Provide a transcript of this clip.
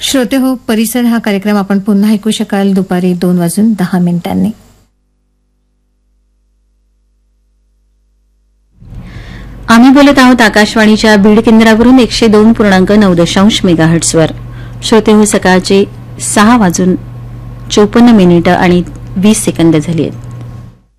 श्रोते हो, परिसर हा कार्यक्रम आपण पुन्हा ऐकू शकाल दुपारी 2:10 आम्ही बोलत आहोत आकाशवाणीच्या बीड केंद्रावरून 102.9 मेगाहर्ट्झवर. श्रोते हो, सकाळचे 6:54 आणि 20 सेकंद झाली आहेत.